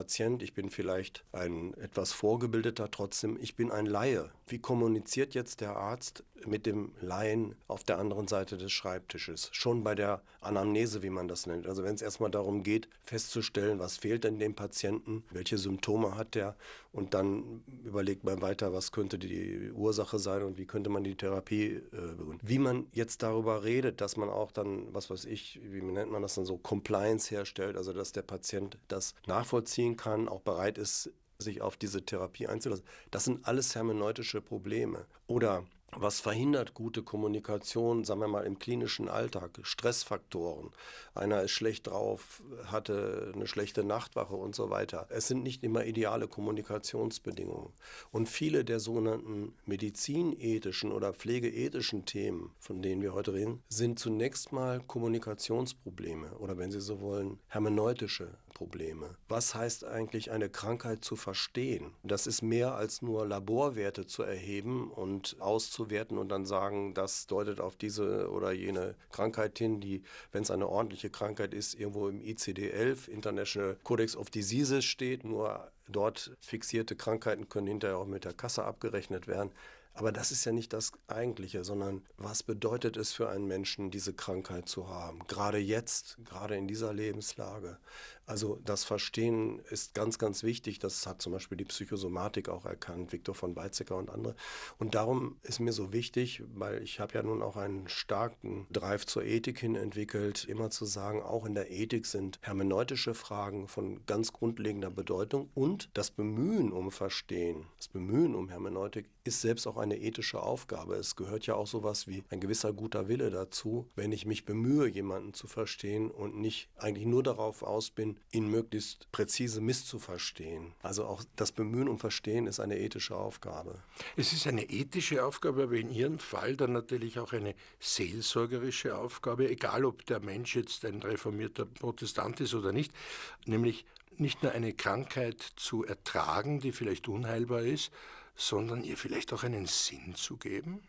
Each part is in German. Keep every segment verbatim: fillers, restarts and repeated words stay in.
Patient, ich bin vielleicht ein etwas Vorgebildeter, trotzdem, ich bin ein Laie. Wie kommuniziert jetzt der Arzt mit dem Laien auf der anderen Seite des Schreibtisches? Schon bei der Anamnese, wie man das nennt. Also wenn es erstmal darum geht, festzustellen, was fehlt denn dem Patienten, welche Symptome hat der, und dann überlegt man weiter, was könnte die Ursache sein und wie könnte man die Therapie äh, begründen. Wie man jetzt darüber redet, dass man auch dann, was weiß ich, wie nennt man das dann so, Compliance herstellt, also dass der Patient das nachvollziehen kann, auch bereit ist, sich auf diese Therapie einzulassen. Das sind alles hermeneutische Probleme. Oder was verhindert gute Kommunikation, sagen wir mal, im klinischen Alltag? Stressfaktoren. Einer ist schlecht drauf, hatte eine schlechte Nachtwache und so weiter. Es sind nicht immer ideale Kommunikationsbedingungen. Und viele der sogenannten medizinethischen oder pflegeethischen Themen, von denen wir heute reden, sind zunächst mal Kommunikationsprobleme oder, wenn Sie so wollen, hermeneutische Probleme. Was heißt eigentlich, eine Krankheit zu verstehen? Das ist mehr als nur Laborwerte zu erheben und auszuwerten und dann sagen, das deutet auf diese oder jene Krankheit hin, die, wenn es eine ordentliche Krankheit ist, irgendwo im I C D elf, International Codex of Diseases steht, nur dort fixierte Krankheiten können hinterher auch mit der Kasse abgerechnet werden. Aber das ist ja nicht das Eigentliche, sondern was bedeutet es für einen Menschen, diese Krankheit zu haben? Gerade jetzt, gerade in dieser Lebenslage. Also das Verstehen ist ganz, ganz wichtig. Das hat zum Beispiel die Psychosomatik auch erkannt, Viktor von Weizsäcker und andere. Und darum ist mir so wichtig, weil ich habe ja nun auch einen starken Drive zur Ethik hin entwickelt, immer zu sagen, auch in der Ethik sind hermeneutische Fragen von ganz grundlegender Bedeutung und das Bemühen um Verstehen, das Bemühen um Hermeneutik ist selbst auch eine ethische Aufgabe. Es gehört ja auch sowas wie ein gewisser guter Wille dazu, wenn ich mich bemühe, jemanden zu verstehen und nicht eigentlich nur darauf aus bin, ihn möglichst präzise misszuverstehen. Also auch das Bemühen um Verstehen ist eine ethische Aufgabe. Es ist eine ethische Aufgabe, aber in Ihrem Fall dann natürlich auch eine seelsorgerische Aufgabe, egal ob der Mensch jetzt ein reformierter Protestant ist oder nicht, nämlich nicht nur eine Krankheit zu ertragen, die vielleicht unheilbar ist, sondern ihr vielleicht auch einen Sinn zu geben?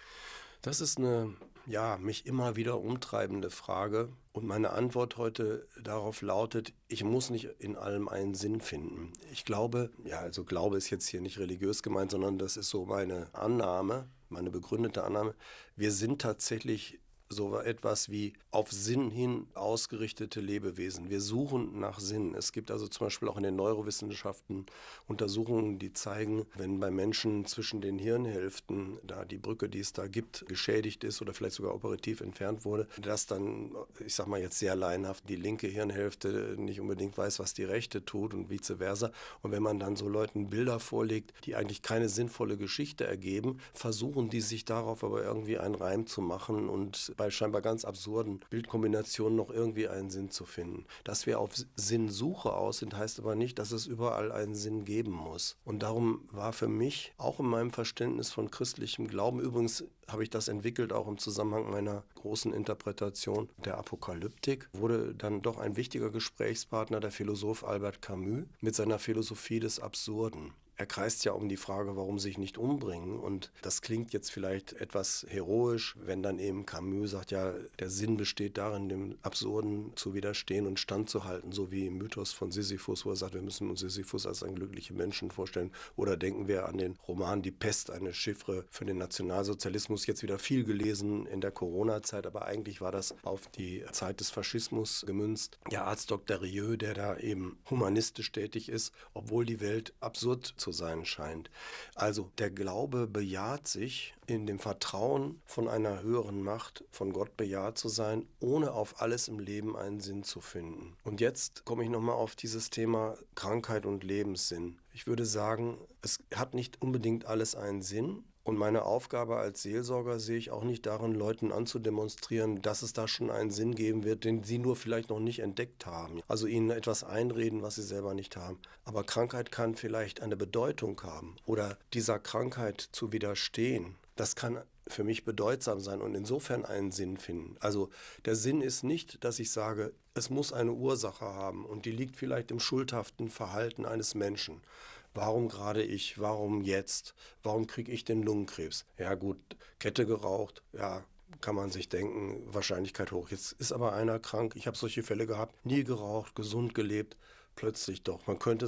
Das ist eine, ja, mich immer wieder umtreibende Frage. Und meine Antwort heute darauf lautet, ich muss nicht in allem einen Sinn finden. Ich glaube, ja, also Glaube ist jetzt hier nicht religiös gemeint, sondern das ist so meine Annahme, meine begründete Annahme. Wir sind tatsächlich so etwas wie auf Sinn hin ausgerichtete Lebewesen. Wir suchen nach Sinn. Es gibt also zum Beispiel auch in den Neurowissenschaften Untersuchungen, die zeigen, wenn bei Menschen zwischen den Hirnhälften, da die Brücke, die es da gibt, geschädigt ist oder vielleicht sogar operativ entfernt wurde, dass dann, ich sag mal jetzt sehr laienhaft, die linke Hirnhälfte nicht unbedingt weiß, was die rechte tut und vice versa. Und wenn man dann so Leuten Bilder vorlegt, die eigentlich keine sinnvolle Geschichte ergeben, versuchen die sich darauf aber irgendwie einen Reim zu machen und bei scheinbar ganz absurden Bildkombinationen noch irgendwie einen Sinn zu finden. Dass wir auf Sinnsuche aus sind, heißt aber nicht, dass es überall einen Sinn geben muss. Und darum war für mich, auch in meinem Verständnis von christlichem Glauben, übrigens habe ich das entwickelt, auch im Zusammenhang meiner großen Interpretation der Apokalyptik, wurde dann doch ein wichtiger Gesprächspartner der Philosoph Albert Camus mit seiner Philosophie des Absurden. Er kreist ja um die Frage, warum sich nicht umbringen, und das klingt jetzt vielleicht etwas heroisch, wenn dann eben Camus sagt, ja, der Sinn besteht darin, dem Absurden zu widerstehen und standzuhalten, so wie im Mythos von Sisyphus, wo er sagt, wir müssen uns Sisyphus als einen glücklichen Menschen vorstellen, oder denken wir an den Roman Die Pest, eine Chiffre für den Nationalsozialismus, jetzt wieder viel gelesen in der Corona-Zeit, aber eigentlich war das auf die Zeit des Faschismus gemünzt. Der Arzt Doktor Rieu, der da eben humanistisch tätig ist, obwohl die Welt absurd zu sein scheint. Also der Glaube bejaht sich in dem Vertrauen von einer höheren Macht, von Gott bejaht zu sein, ohne auf alles im Leben einen Sinn zu finden. Und jetzt komme ich nochmal auf dieses Thema Krankheit und Lebenssinn. Ich würde sagen, es hat nicht unbedingt alles einen Sinn. Und meine Aufgabe als Seelsorger sehe ich auch nicht darin, Leuten anzudemonstrieren, dass es da schon einen Sinn geben wird, den sie nur vielleicht noch nicht entdeckt haben. Also ihnen etwas einreden, was sie selber nicht haben. Aber Krankheit kann vielleicht eine Bedeutung haben oder dieser Krankheit zu widerstehen. Das kann für mich bedeutsam sein und insofern einen Sinn finden. Also der Sinn ist nicht, dass ich sage, es muss eine Ursache haben und die liegt vielleicht im schuldhaften Verhalten eines Menschen. Warum gerade ich? Warum jetzt? Warum kriege ich den Lungenkrebs? Ja gut, Kette geraucht, ja, kann man sich denken, Wahrscheinlichkeit hoch. Jetzt ist aber einer krank, ich habe solche Fälle gehabt, nie geraucht, gesund gelebt, plötzlich doch. Man könnte